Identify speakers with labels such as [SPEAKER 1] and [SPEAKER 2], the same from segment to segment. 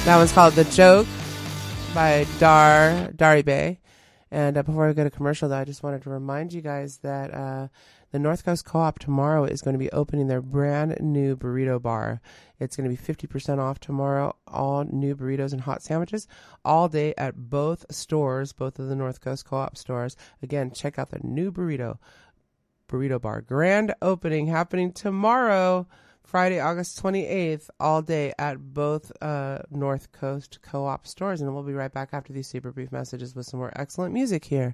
[SPEAKER 1] That one's called The Joke by Dari Bay. And before I go to commercial, though, I just wanted to remind you guys that the North Coast Co-op tomorrow is going to be opening their brand new burrito bar. It's going to be 50% off tomorrow, all new burritos and hot sandwiches, all day at both stores, both of the North Coast Co-op stores. Again, check out the new burrito bar. Grand opening happening tomorrow, Friday, August 28th, all day at both North Coast Co-op stores. And we'll be right back after these super brief messages with some more excellent music here.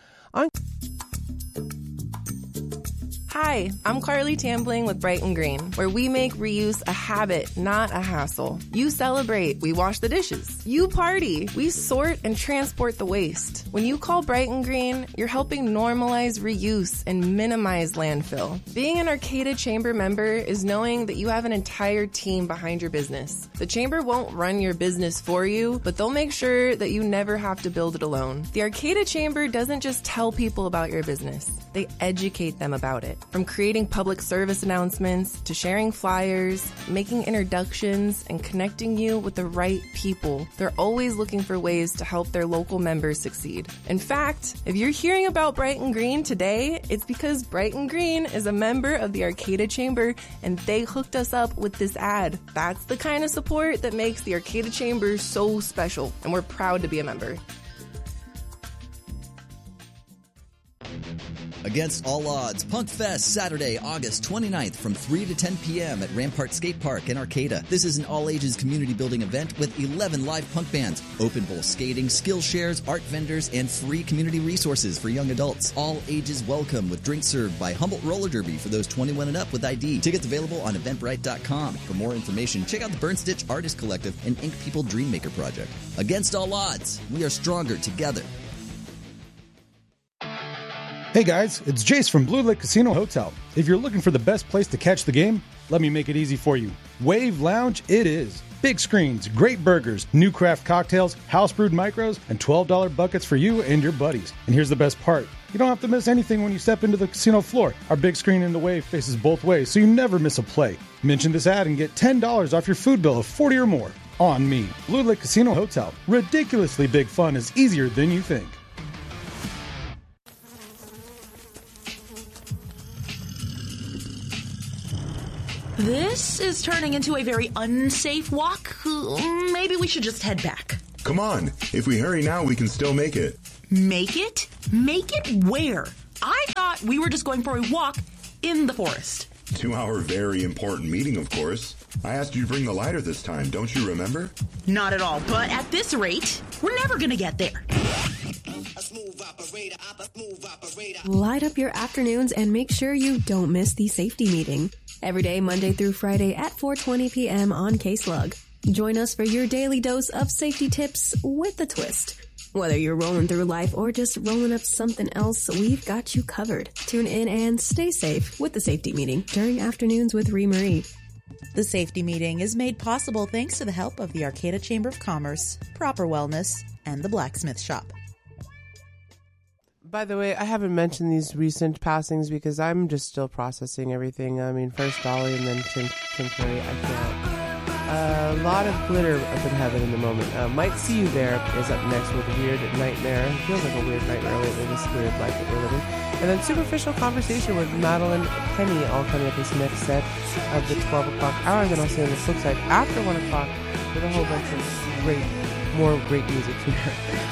[SPEAKER 2] Hi, I'm Carly Tambling with Bright and Green, where we make reuse a habit, not a hassle. You celebrate, we wash the dishes. You party, we sort and transport the waste. When you call Bright and Green, you're helping normalize reuse and minimize landfill. Being an Arcata Chamber member is knowing that you have an entire team behind your business. The Chamber won't run your business for you, but they'll make sure that you never have to build it alone. The Arcata Chamber doesn't just tell people about your business, they educate them about it. From creating public service announcements to sharing flyers, making introductions, and connecting you with the right people, they're always looking for ways to help their local members succeed. In fact, if you're hearing about Bright and Green today, it's because Bright and Green is a member of the Arcata Chamber and they hooked us up with this ad. That's the kind of support that makes the Arcata Chamber so special, and we're proud to be a member.
[SPEAKER 3] Against All Odds, Punk Fest, Saturday, August 29th from 3 to 10 p.m. at Rampart Skate Park in Arcata. This is an all-ages community-building event with 11 live punk bands, open bowl skating, skill shares, art vendors, and free community resources for young adults. All ages welcome with drinks served by Humboldt Roller Derby for those 21 and up with ID. Tickets available on Eventbrite.com. For more information, check out the Burn Stitch Artist Collective and Ink People Dreammaker Project. Against All Odds, we are stronger together.
[SPEAKER 4] Hey guys, it's Jace from Blue Lake Casino Hotel. If you're looking for the best place to catch the game, let me make it easy for you. Wave Lounge it is. Big screens, great burgers, new craft cocktails, house brewed micros, and $12 buckets for you and your buddies. And here's the best part. You don't have to miss anything when you step into the casino floor. Our big screen in the Wave faces both ways, so you never miss a play. Mention this ad and get $10 off your food bill of $40 or more. On me. Blue Lake Casino Hotel. Ridiculously big fun is easier than you think.
[SPEAKER 5] This is turning into a very unsafe walk. Maybe we should just head back.
[SPEAKER 6] Come on. If we hurry now, we can still make it.
[SPEAKER 5] Make it? Make it where? I thought we were just going for a walk in the forest.
[SPEAKER 6] 2 hour very important meeting, of course. I asked you to bring the lighter this time, don't you remember?
[SPEAKER 5] Not at all, but at this rate, we're never going to get there.
[SPEAKER 7] Light up your afternoons and make sure you don't miss the safety meeting. Every day, Monday through Friday at 4:20 p.m. on K-Slug. Join us for your daily dose of safety tips with a twist. Whether you're rolling through life or just rolling up something else, we've got you covered. Tune in and stay safe with the safety meeting during Afternoons with Ree Marie.
[SPEAKER 8] The safety meeting is made possible thanks to the help of the Arcata Chamber of Commerce, Proper Wellness, and the Blacksmith Shop.
[SPEAKER 1] By the way, I haven't mentioned these recent passings because I'm just still processing everything. I mean, first Dolly and then Tim Curry. I can't. A lot of glitter up in heaven in the moment. Might See You There is up next with Weird Nightmare. It feels like a weird nightmare lately, this weird life that we're living. And then Superficial Conversation with Madeline Penny, all coming up this next set of the 12 o'clock hour. And then I'll see you on the flip side after 1 o'clock with a whole bunch of more great music here.